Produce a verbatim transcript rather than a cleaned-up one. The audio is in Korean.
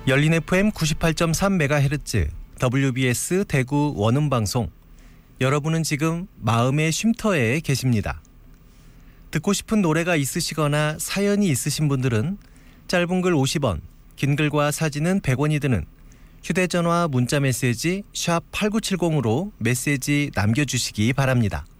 열린 에프엠 구십팔 점 삼 메가헤르츠 더블유비에스 대구 원음방송. 여러분은 지금 마음의 쉼터에 계십니다. 듣고 싶은 노래가 있으시거나 사연이 있으신 분들은 짧은 글 오십 원, 긴 글과 사진은 백 원이 드는 휴대전화 문자메시지 샵 팔구칠공으로 메시지 남겨주시기 바랍니다.